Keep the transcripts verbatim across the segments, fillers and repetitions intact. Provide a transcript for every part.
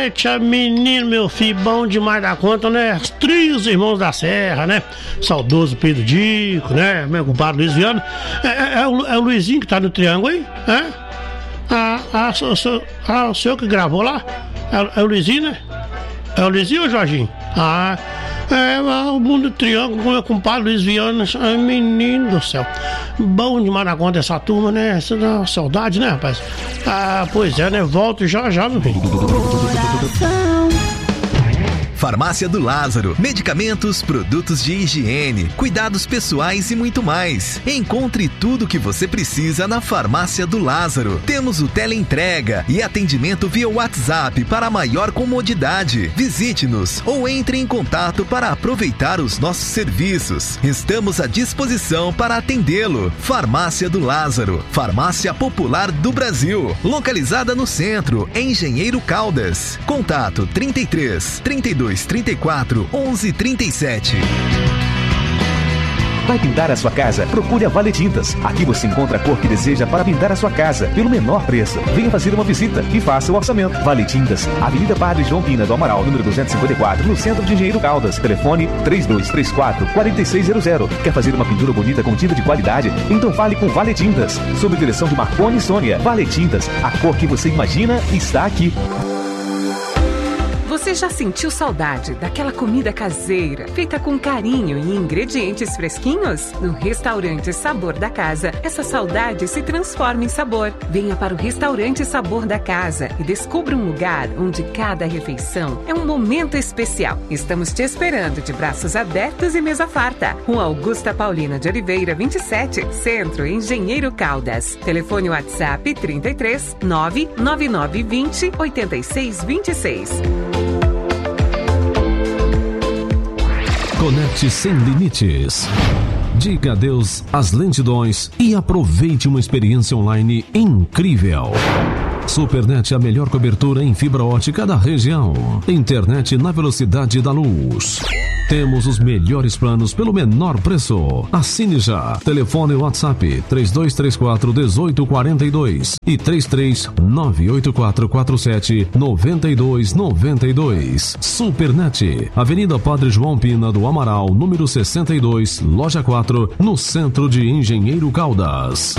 Eita, menino, meu filho, bom demais da conta, né? Os trios Irmãos da Serra, né? Saudoso Pedro Dico, né? Meu compadre Luiz Viana. É, é, é, o, é o Luizinho que tá no triângulo aí? É? Ah, ah, so, so, ah, o senhor que gravou lá? É, é o Luizinho, né? É o Luizinho ou o Jorginho? Ah, é, o mundo do triângulo com meu compadre Luiz Viana. Ai, menino do céu. Bom demais na conta essa turma, né? Essa dá saudade, né, rapaz? Ah, pois é, né? Volto já já, meu filho. Farmácia do Lázaro. Medicamentos, produtos de higiene, cuidados pessoais e muito mais. Encontre tudo o que você precisa na Farmácia do Lázaro. Temos o teleentrega e atendimento via WhatsApp para maior comodidade. Visite-nos ou entre em contato para aproveitar os nossos serviços. Estamos à disposição para atendê-lo. Farmácia do Lázaro. Farmácia Popular do Brasil. Localizada no centro, em Engenheiro Caldas. Contato trinta e três, trinta e dois, trinta e quatro, onze, trinta e sete. Vai pintar a sua casa? Procure a Vale Tintas. Aqui você encontra a cor que deseja para pintar a sua casa, pelo menor preço. Venha fazer uma visita e faça o orçamento. Vale Tintas, Avenida Padre João Pina do Amaral, número duzentos e cinquenta e quatro, no centro de Engenheiro Caldas. Telefone três dois três quatro, quatro seis zero zero. Quer fazer uma pintura bonita com tinta de qualidade? Então fale com Vale Tintas. Sob direção de Marconi e Sônia. Vale Tintas, a cor que você imagina está aqui. Você já sentiu saudade daquela comida caseira, feita com carinho e ingredientes fresquinhos? No Restaurante Sabor da Casa, essa saudade se transforma em sabor. Venha para o Restaurante Sabor da Casa e descubra um lugar onde cada refeição é um momento especial. Estamos te esperando de braços abertos e mesa farta. Rua Augusta Paulina de Oliveira, vinte e sete, Centro, Engenheiro Caldas. Telefone WhatsApp trinta e três, nove nove nove vinte, oitenta e seis vinte e seis. Conecte sem limites. Diga adeus às lentidões e aproveite uma experiência online incrível. Supernet, a melhor cobertura em fibra ótica da região. Internet na velocidade da luz. Temos os melhores planos pelo menor preço. Assine já. Telefone WhatsApp três dois três quatro, um oito quatro dois e três três nove oito quatro quatro sete nove dois nove dois. Supernet, Avenida Padre João Pina do Amaral, número sessenta e dois, loja quatro, no centro de Engenheiro Caldas.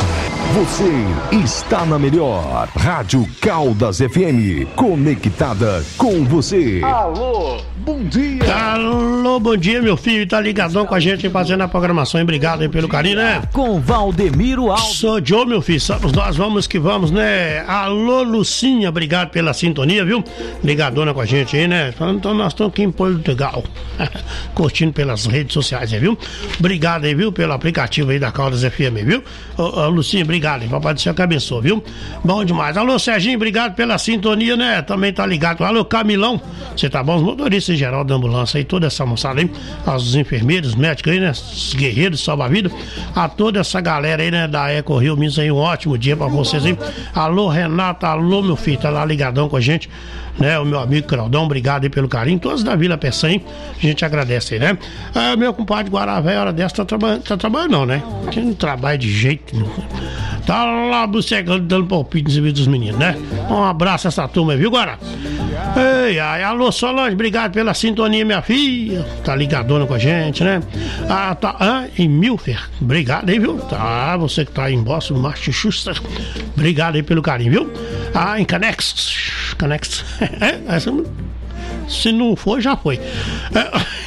Você está na melhor Rádio Caldas F M, conectada com você. Alô, bom dia. Alô, bom dia, meu filho. Tá ligadão com a gente fazendo a programação. Obrigado aí pelo carinho, né? Com Valdemiro Alves. Sou Joe, meu filho. Somos nós, vamos que vamos, né? Alô, Lucinha, obrigado pela sintonia, viu? Ligadona com a gente aí, né? Então nós estamos aqui em Portugal, curtindo pelas redes sociais aí, viu? Obrigado aí, viu? Pelo aplicativo aí da Caldas F M, viu? Ô, ô, Lucinha, obrigado. Obrigado, hein? Papai do céu que abençoe, viu? Bom demais. Alô, Serginho, obrigado pela sintonia, né? Também tá ligado. Alô, Camilão, você tá bom? Os motoristas em geral da ambulância aí, toda essa moçada aí, os enfermeiros, médicos aí, né? Os guerreiros, salva-vida, a toda essa galera aí, né? Da Eco Rio Minas aí, um ótimo dia pra vocês aí. Alô, Renata, alô, meu filho, tá lá ligadão com a gente, né? O meu amigo Claudão, obrigado aí pelo carinho. Todos da Vila Peçanha, a gente agradece aí, né? Ah, meu compadre Guaravé, hora dessa, tá trabalhando, tá trabalhando não, né? Que não trabalha de jeito nenhum. Tá lá bucegando, dando palpite nos vídeos dos meninos, né? Um abraço a essa turma aí, viu, Guará? Ei, ai, alô, Solange, obrigado pela sintonia, minha filha. Tá ligadona com a gente, né? Ah, tá, ah, em Milfer, obrigado aí, viu? Tá, você que tá aí em Boston, Massachusetts, obrigado aí pelo carinho, viu? Ah, em Canex, Canex, é, essa, se não foi, já foi. É.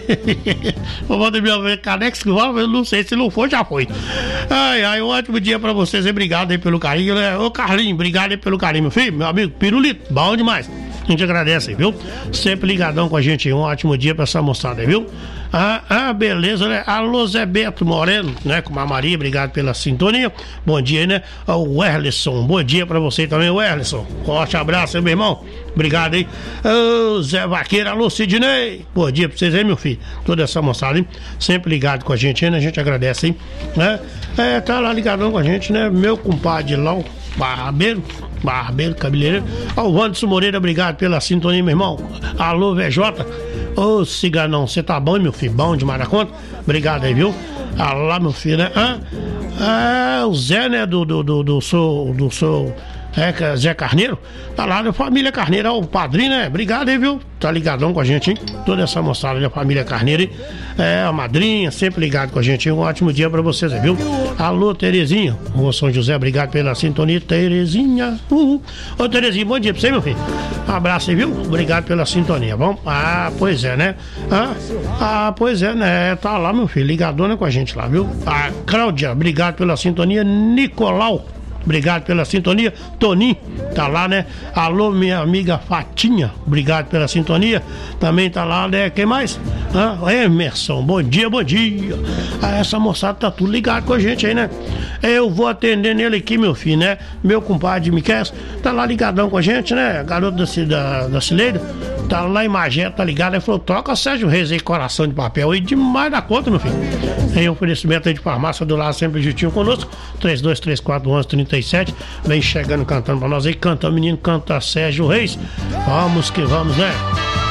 Vou mandar minha Canex que eu não sei, se não for, já foi. Ai, ai, um ótimo dia pra vocês, obrigado aí pelo carinho, né? Ô Carlinhos, obrigado aí pelo carinho, meu filho, meu amigo Pirulito, bom demais. A gente agradece aí, viu? Sempre ligadão com a gente aí, um ótimo dia pra essa moçada aí, viu? Ah, ah, beleza, né? Alô, Zé Beto Moreno, né? Com a Maria, obrigado pela sintonia. Bom dia aí, né? O Werleson, bom dia pra você também, Werleson. Forte abraço aí, meu irmão. Obrigado aí. Ô, Zé Vaqueiro, alô, Sidney. Bom dia pra vocês aí, meu filho. Toda essa moçada, hein? Sempre ligado com a gente aí, né? A gente agradece, hein? Né? É, tá lá ligadão com a gente, né? Meu compadre lá, o Barbeiro. Barbeiro, cabeleireiro. Ó, o Wanderson Moreira, obrigado pela sintonia, meu irmão. Alô, V J. Ô, Ciganão, você tá bom, meu filho? Bom demais da conta? Obrigado aí, viu? Ah lá, meu filho, né? Ah, ah o Zé, né? Do, do, do, do, seu, do seu É, Zé Carneiro, tá lá da família Carneiro, ó, o padrinho, né? Obrigado aí, viu? Tá ligadão com a gente, hein? Toda essa moçada da família Carneiro, hein? É, a madrinha, sempre ligado com a gente, hein? Um ótimo dia pra vocês aí, viu? Alô, Terezinha, Rua São José, obrigado pela sintonia, Terezinha. Uhum. Ô, Terezinha, bom dia pra você, meu filho. Um abraço aí, viu? Obrigado pela sintonia, bom? Ah, pois é, né? Ah, ah, pois é, né? Tá lá, meu filho, ligadona com a gente lá, viu? A Cláudia, obrigado pela sintonia, Nicolau. Obrigado pela sintonia. Toninho, tá lá, né? Alô, minha amiga Fatinha, obrigado pela sintonia. Também tá lá, né? Quem mais? Ah, Emerson, bom dia, bom dia. Ah, essa moçada tá tudo ligado com a gente aí, né? Eu vou atender nele aqui, meu filho, né? Meu compadre Miquel, tá lá ligadão com a gente, né? Garoto da, da, da Cileira, tá lá em Magé, tá ligado? Ele falou, toca Sérgio Reis aí, coração de papel aí, demais da conta, meu filho. Tem oferecimento aí de farmácia do lado, sempre juntinho conosco, três dois três quatro, onze, trinta e sete, vem chegando, cantando pra nós aí, canta, menino, canta Sérgio Reis, vamos que vamos, né?